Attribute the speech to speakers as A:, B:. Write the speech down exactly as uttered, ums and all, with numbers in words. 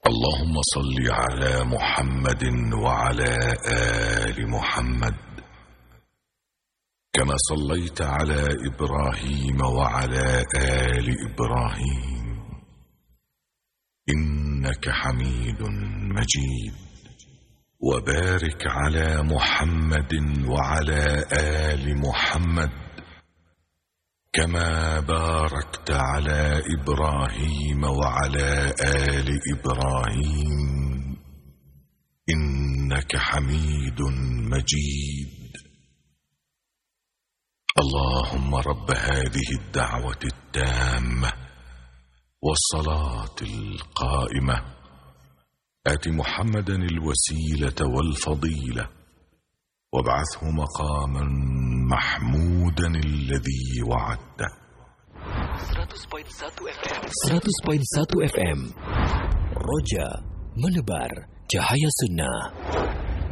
A: اللهم صل على محمد وعلى آل محمد كما صليت على إبراهيم وعلى آل إبراهيم إنك حميد مجيد. وبارك على محمد وعلى آل محمد كما باركت على إبراهيم وعلى آل إبراهيم إنك حميد مجيد. اللهم رب هذه الدعوة التامة والصلاة القائمة آت محمدا الوسيلة والفضيلة وابعثه مقاما محمودا الذي وعدته.
B: seratus koma satu F M Roja menebar cahaya sunnah.